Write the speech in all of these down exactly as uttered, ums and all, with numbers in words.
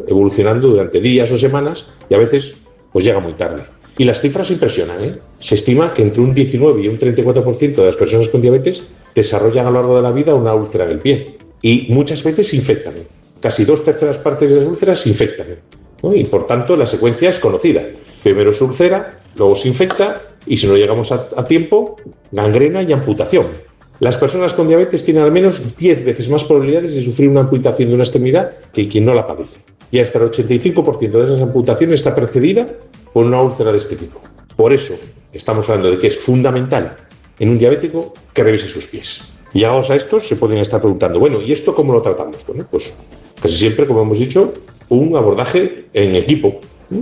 evolucionando durante días o semanas y a veces pues llega muy tarde. Y las cifras impresionan, ¿eh? Se estima que entre un diecinueve y un treinta y cuatro por ciento de las personas con diabetes desarrollan a lo largo de la vida una úlcera en el pie y muchas veces se infectan. Casi dos terceras partes de las úlceras se infectan, ¿no? Y por tanto la secuencia es conocida. Primero se úlcera, luego se infecta y si no llegamos a, a tiempo, gangrena y amputación. Las personas con diabetes tienen al menos diez veces más probabilidades de sufrir una amputación de una extremidad que quien no la padece. Y hasta el ochenta y cinco por ciento de esas amputaciones está precedida por una úlcera de este tipo. Por eso estamos hablando de que es fundamental en un diabético que revise sus pies. Y llegados a esto se pueden estar preguntando, bueno, ¿y esto cómo lo tratamos? Bueno, pues casi siempre, como hemos dicho, un abordaje en equipo.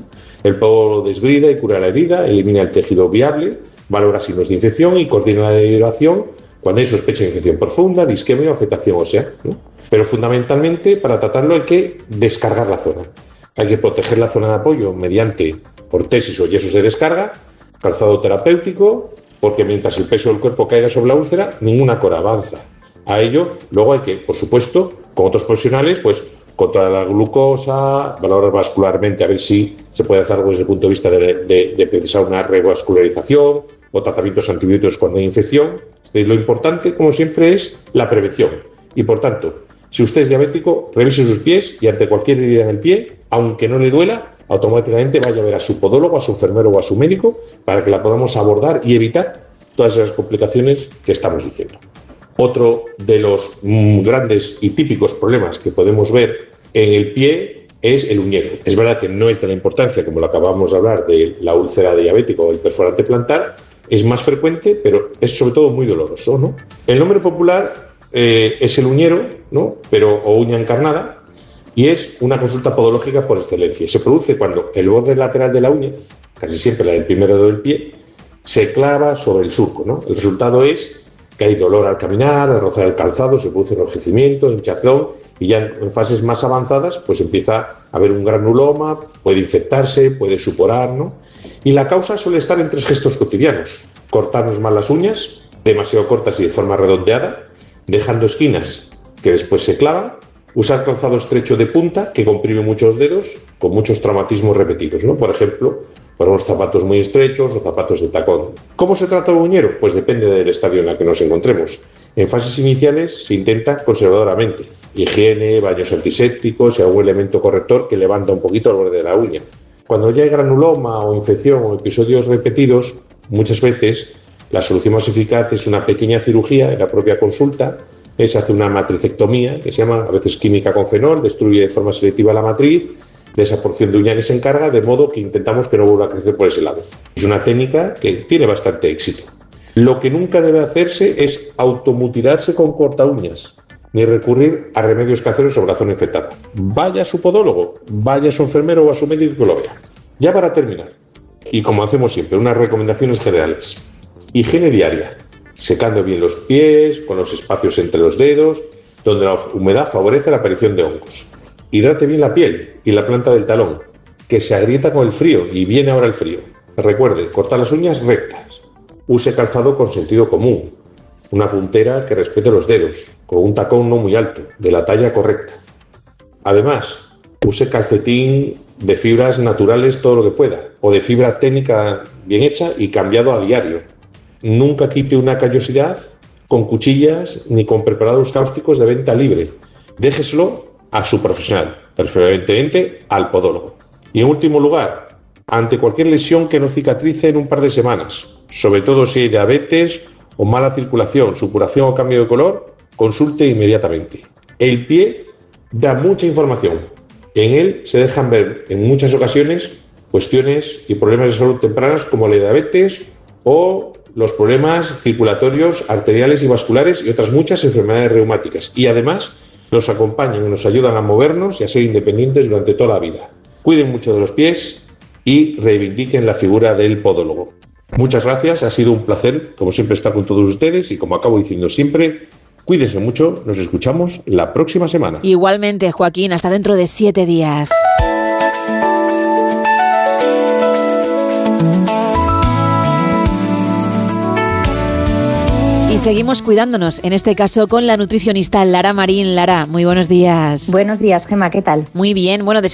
El podólogo desbrida y cura la herida, elimina el tejido viable, valora signos de infección y coordina la derivación cuando hay sospecha de infección profunda, disquemia o afectación ósea, ¿no? Pero fundamentalmente para tratarlo hay que descargar la zona. Hay que proteger la zona de apoyo mediante ortesis o yesos de descarga, calzado terapéutico, porque mientras el peso del cuerpo caiga sobre la úlcera, ninguna cora avanza. A ello, luego hay que, por supuesto, con otros profesionales, pues controlar la glucosa, valorar vascularmente a ver si se puede hacer algo desde el punto de vista de, de, de precisar una revascularización o tratamientos antibióticos cuando hay infección. Lo importante, como siempre, es la prevención. Y, por tanto, si usted es diabético, revise sus pies y ante cualquier herida en el pie, aunque no le duela, automáticamente vaya a ver a su podólogo, a su enfermero o a su médico para que la podamos abordar y evitar todas esas complicaciones que estamos diciendo. Otro de los mm, grandes y típicos problemas que podemos ver en el pie es el uñero. Es verdad que no es de la importancia, como lo acabamos de hablar, de la úlcera diabética o el perforante plantar, es más frecuente, pero es sobre todo muy doloroso, ¿no? El nombre popular eh, es el uñero, ¿no? Pero, o uña encarnada, y es una consulta podológica por excelencia. Se produce cuando el borde lateral de la uña, casi siempre la del primer dedo del pie, se clava sobre el surco, ¿no? El resultado es que hay dolor al caminar, al rozar el calzado, se produce enrojecimiento, hinchazón, y ya en fases más avanzadas pues empieza a haber un granuloma, puede infectarse, puede suporar, ¿no? Y la causa suele estar en tres gestos cotidianos: cortarnos mal las uñas, demasiado cortas y de forma redondeada, dejando esquinas que después se clavan, usar calzado estrecho de punta que comprime muchos dedos, con muchos traumatismos repetidos, ¿no? Por ejemplo, ponemos zapatos muy estrechos o zapatos de tacón. ¿Cómo se trata el uñero? Pues depende del estadio en el que nos encontremos. En fases iniciales se intenta conservadoramente. Higiene, baños antisépticos y algún elemento corrector que levanta un poquito el borde de la uña. Cuando ya hay granuloma o infección o episodios repetidos, muchas veces la solución más eficaz es una pequeña cirugía en la propia consulta. Se hace una matricectomía, que se llama a veces química con fenol, destruye de forma selectiva la matriz de esa porción de uña que se encarga, de modo que intentamos que no vuelva a crecer por ese lado. Es una técnica que tiene bastante éxito. Lo que nunca debe hacerse es automutilarse con corta uñas, ni recurrir a remedios caseros sobre la zona infectada. Vaya a su podólogo, vaya a su enfermero o a su médico que lo vea. Ya para terminar, y como hacemos siempre, unas recomendaciones generales. Higiene diaria, secando bien los pies, con los espacios entre los dedos, donde la humedad favorece la aparición de hongos. Hidrate bien la piel y la planta del talón, que se agrieta con el frío y viene ahora el frío. Recuerde, corta las uñas rectas. Use calzado con sentido común, una puntera que respete los dedos, con un tacón no muy alto, de la talla correcta. Además, use calcetín de fibras naturales todo lo que pueda, o de fibra técnica bien hecha y cambiado a diario. Nunca quite una callosidad con cuchillas ni con preparados cáusticos de venta libre. Déjeselo a su profesional, preferentemente al podólogo. Y en último lugar, ante cualquier lesión que no cicatrice en un par de semanas, sobre todo si hay diabetes o mala circulación, supuración o cambio de color, consulte inmediatamente. El pie da mucha información. En él se dejan ver en muchas ocasiones cuestiones y problemas de salud tempranas como la diabetes o los problemas circulatorios, arteriales y vasculares y otras muchas enfermedades reumáticas. Y además nos acompañan y nos ayudan a movernos y a ser independientes durante toda la vida. Cuiden mucho de los pies y reivindiquen la figura del podólogo. Muchas gracias, ha sido un placer, como siempre, estar con todos ustedes y, como acabo diciendo siempre, cuídense mucho, nos escuchamos la próxima semana. Igualmente, Joaquín, hasta dentro de siete días. Y seguimos cuidándonos, en este caso con la nutricionista Lara Marín. Lara, muy buenos días. Buenos días, Gemma, ¿qué tal? Muy bien, bueno,